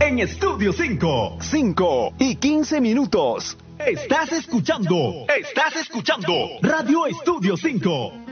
en Estudio 5. 5 y 15 minutos. Estás escuchando Radio Estudio 5.